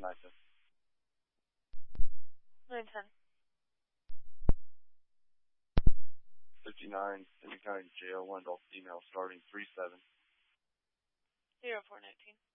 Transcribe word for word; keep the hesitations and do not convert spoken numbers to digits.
Nice. nine ten. fifty-nine, Indian County Jail, one adult female, starting three seven. zero four nineteen.